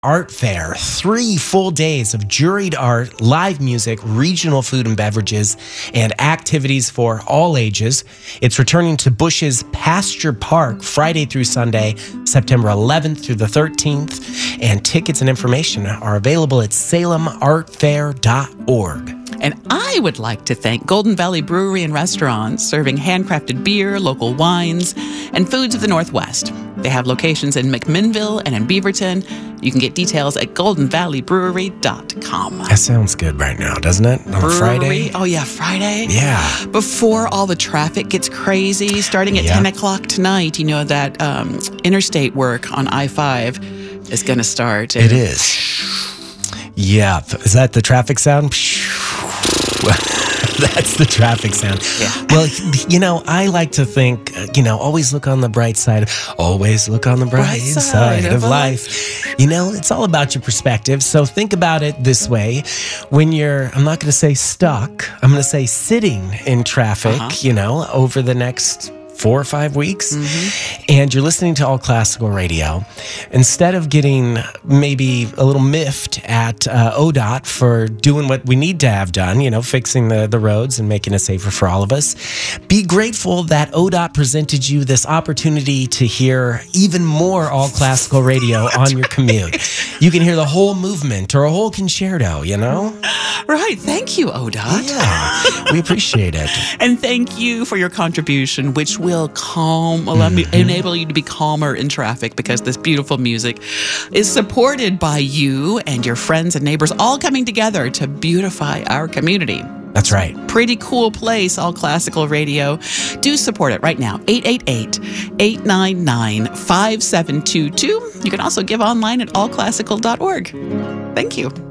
Art Fair, 3 full days of juried art, live music, regional food and beverages, and activities for all ages. It's returning to Bush's Pasture Park Friday through Sunday, September 11th through the 13th, and tickets and information are available at salemartfair.org. And I would like to thank Golden Valley Brewery and Restaurant, serving handcrafted beer, local wines, and foods of the Northwest. They have locations in McMinnville and in Beaverton. You can get details at goldenvalleybrewery.com. That sounds good right now, doesn't it? On a Friday? Oh, yeah, Friday? Yeah. Before all the traffic gets crazy, starting at 10 o'clock tonight, you know that interstate work on I-5 is going to start. It is. Yeah. Is that the traffic sound? That's the traffic sound. Yeah. Well, you know, I like to think, always look on the bright side. Always look on the bright side of life. You know, it's all about your perspective. So think about it this way. When you're, I'm not going to say stuck, I'm going to say sitting in traffic, over the next 4 or 5 weeks, and you're listening to All Classical Radio, instead of getting maybe a little miffed at ODOT for doing what we need to have done, fixing the roads and making it safer for all of us, be grateful that ODOT presented you this opportunity to hear even more All Classical Radio on your commute. You can hear the whole movement or a whole concerto, Right. Thank you, ODOT. Yeah, we appreciate it. And thank you for your contribution, which will enable you to be calmer in traffic, because this beautiful music is supported by you and your friends and neighbors all coming together to beautify our community. That's right. Pretty cool place, All Classical Radio. Do support it right now. 888-899-5722. You can also give online at allclassical.org. Thank you.